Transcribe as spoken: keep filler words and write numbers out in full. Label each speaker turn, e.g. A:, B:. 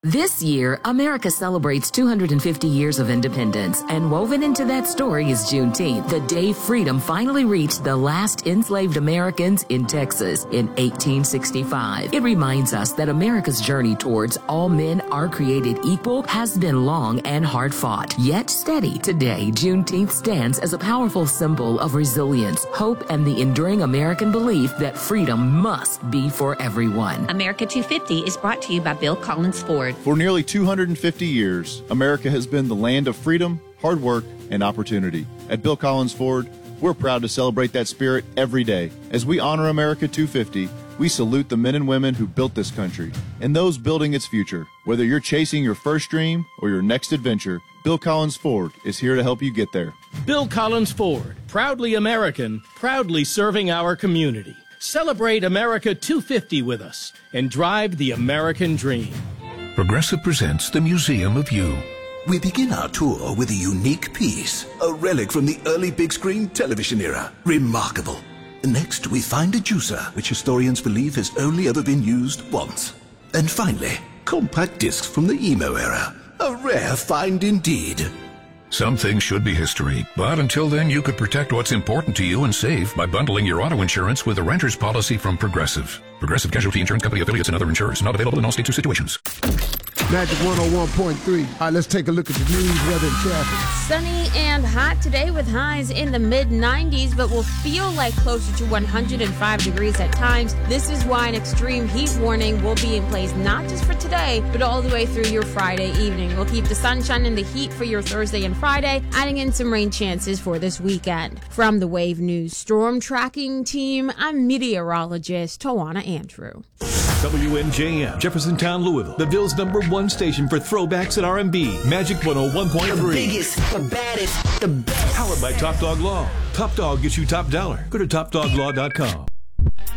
A: This year, America celebrates two hundred fifty years of independence, and woven into that story is Juneteenth, the day freedom finally reached the last enslaved Americans in Texas in eighteen sixty-five. It reminds us that America's journey towards all men are created equal has been long and hard fought, yet steady. Today, Juneteenth stands as a powerful symbol of resilience, hope, and the enduring American belief that freedom must be for everyone.
B: America two fifty is brought to you by Bill Collins Ford.
C: For nearly two hundred fifty years, America has been the land of freedom, hard work, and opportunity. At Bill Collins Ford, we're proud to celebrate that spirit every day. As we honor America two fifty, we salute the men and women who built this country and those building its future. Whether you're chasing your first dream or your next adventure, Bill Collins Ford is here to help you get there.
D: Bill Collins Ford, proudly American, proudly serving our community. Celebrate America two fifty with us and drive the American dream.
E: Progressive presents the Museum of You.
F: We begin our tour with a unique piece, a relic from the early big screen television era. Remarkable. Next, we find a juicer, which historians believe has only ever been used once. And finally, compact discs from the emo era. A rare find indeed.
E: Some things should be history, but until then you could protect what's important to you and save by bundling your auto insurance with a renter's policy from Progressive. Progressive Casualty Insurance Company affiliates and other insurers. Not available in all states or situations.
G: Magic one oh one point three. All right, let's take a look at the news, weather, and traffic.
H: Sunny and hot today with highs in the mid nineties, but will feel like closer to one hundred five degrees at times. This is why an extreme heat warning will be in place not just for today, but all the way through your Friday evening. We'll keep the sunshine and the heat for your Thursday and Friday, adding in some rain chances for this weekend. From the Wave News Storm Tracking Team, I'm meteorologist Tawana Andrew.
I: W N J M, Jeffersontown, Louisville, the Ville's number one station for throwbacks and R and B. Magic one oh one point three.
J: The biggest, the baddest, the best.
I: Powered by Top Dog Law. Top Dog gets you top dollar. Go to top dog law dot com.